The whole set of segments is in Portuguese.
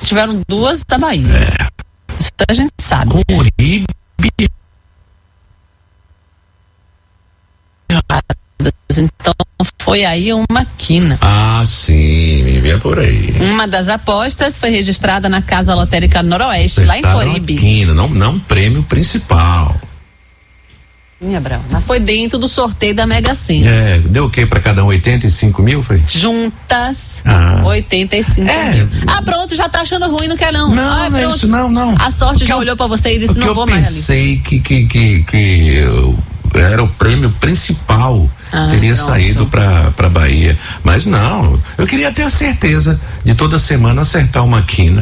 tiveram 2 da Bahia. Isso a gente sabe. Coruripe. Então foi aí uma quina. Ah, sim, me vê por aí. Uma das apostas foi registrada na Casa Lotérica Noroeste, lá em Coruripe. Quina, não prêmio principal. Abraão, mas foi dentro do sorteio da Mega Sena. Deu o quê pra cada um? 85 mil, foi? Juntas, 85 mil. Pronto, já tá achando ruim, não quer não. Não é isso, não. A sorte já olhou pra você e disse, não vou mais ali. Eu pensei que era o prêmio principal, teria saído pra Bahia, mas não, eu queria ter a certeza de toda semana acertar uma quina.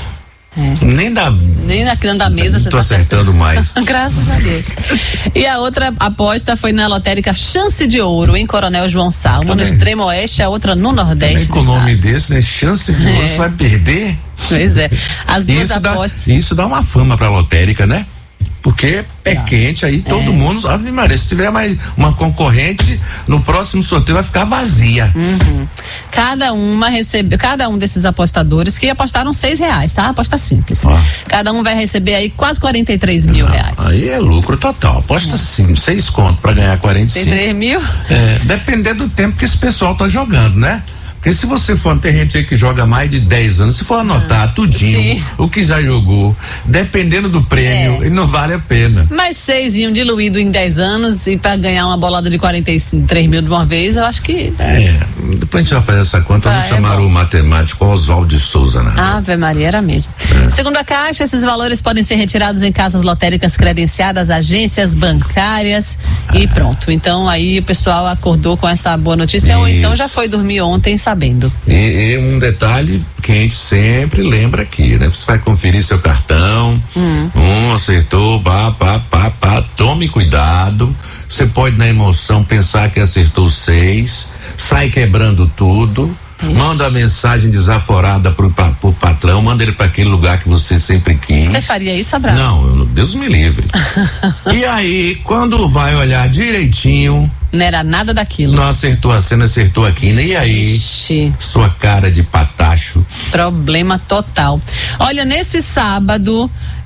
Nem na quina da mesa você tá acertando mais. Graças a Deus. E a outra aposta foi na lotérica Chance de Ouro, em Coronel João Sá, uma no extremo oeste, a outra no nordeste. Com o nome desse, né? Chance de Ouro, você vai perder? Pois é. As duas apostas. Isso dá uma fama pra lotérica, né? Porque é quente, aí todo mundo, Ave Maria, se tiver mais uma concorrente, no próximo sorteio vai ficar vazia. Cada um desses apostadores que apostaram R$6, tá? Aposta simples. Cada um vai receber aí quase 43 mil reais. Aí é lucro total. Aposta 6 conto pra ganhar 45. 43 mil? Dependendo do tempo que esse pessoal tá jogando, né? Porque se você for, tem gente aí que joga mais de 10 anos, se for anotar tudinho, o que já jogou, dependendo do prêmio, não vale a pena. Mas 6 diluído em 10 anos e pra ganhar uma bolada de 43 mil de uma vez, eu acho que... Depois a gente vai fazer essa conta, vamos chamar o matemático Oswaldo de Souza, né? Ave Maria, era mesmo. Segundo a Caixa, esses valores podem ser retirados em casas lotéricas credenciadas, agências bancárias e pronto. Então aí o pessoal acordou com essa boa notícia, ou então já foi dormir ontem sabendo. E um detalhe que a gente sempre lembra aqui, né? Você vai conferir seu cartão, acertou, tome cuidado. Você pode na emoção pensar que acertou 6, sai quebrando tudo. Manda a mensagem desaforada pro patrão, manda ele para aquele lugar que você sempre quis. Você faria isso, Abraão? Não, Deus me livre. E aí, quando vai olhar direitinho, não era nada daquilo. Não acertou a cena, acertou a quina. E aí, sua cara de patacho. Problema total. Olha, nesse sábado,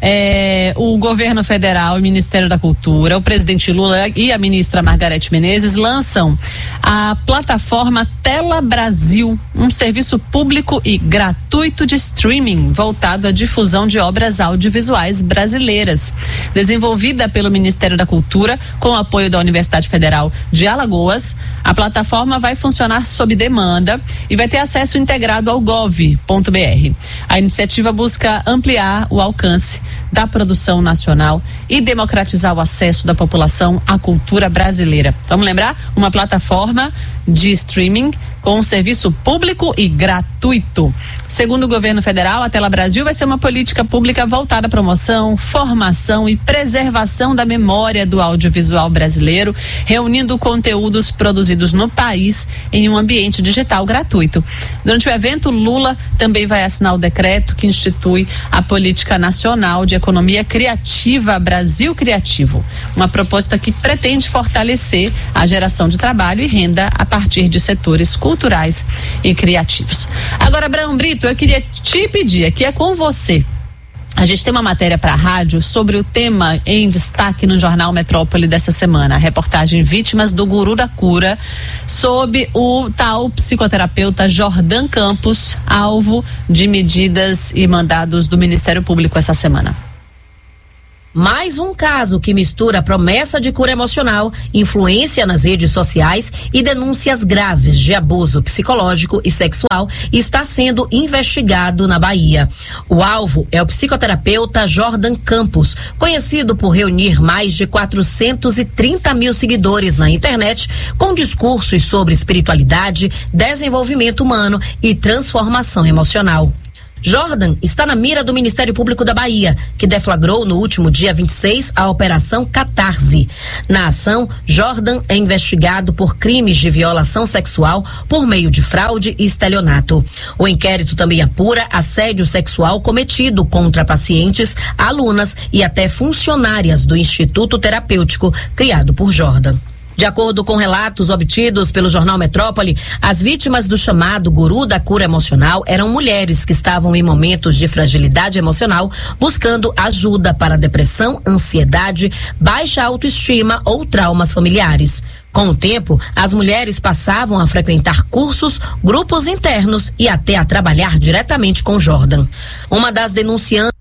o governo federal, o Ministério da Cultura, o presidente Lula e a ministra Margarete Menezes lançam a plataforma Tela Brasil, um serviço público e gratuito de streaming voltado à difusão de obras audiovisuais brasileiras. Desenvolvida pelo Ministério da Cultura com o apoio da Universidade Federal de Alagoas, a plataforma vai funcionar sob demanda e vai ter acesso integrado ao gov.br. A iniciativa busca ampliar o alcance da produção nacional e democratizar o acesso da população à cultura brasileira. Vamos lembrar? Uma plataforma de streaming com um serviço público e gratuito. Segundo o governo federal, a Tela Brasil vai ser uma política pública voltada à promoção, formação e preservação da memória do audiovisual brasileiro, reunindo conteúdos produzidos no país em um ambiente digital gratuito. Durante o evento, Lula também vai assinar o decreto que institui a Política Nacional de Economia Criativa Brasil Criativo, uma proposta que pretende fortalecer a geração de trabalho e renda a partir de setores culturais e criativos. Agora, Abraão Brito, eu queria te pedir, aqui é com você. A gente tem uma matéria para a rádio sobre o tema em destaque no Jornal Metrópole dessa semana. A reportagem Vítimas do Guru da Cura, sob o tal psicoterapeuta Jordan Campos, alvo de medidas e mandados do Ministério Público essa semana. Mais um caso que mistura promessa de cura emocional, influência nas redes sociais e denúncias graves de abuso psicológico e sexual está sendo investigado na Bahia. O alvo é o psicoterapeuta Jordan Campos, conhecido por reunir mais de 430 mil seguidores na internet com discursos sobre espiritualidade, desenvolvimento humano e transformação emocional. Jordan está na mira do Ministério Público da Bahia, que deflagrou no último dia 26 a Operação Catarse. Na ação, Jordan é investigado por crimes de violação sexual por meio de fraude e estelionato. O inquérito também apura assédio sexual cometido contra pacientes, alunas e até funcionárias do Instituto Terapêutico criado por Jordan. De acordo com relatos obtidos pelo jornal Metrópole, as vítimas do chamado Guru da Cura Emocional eram mulheres que estavam em momentos de fragilidade emocional, buscando ajuda para depressão, ansiedade, baixa autoestima ou traumas familiares. Com o tempo, as mulheres passavam a frequentar cursos, grupos internos e até a trabalhar diretamente com Jordan. Uma das denunciantes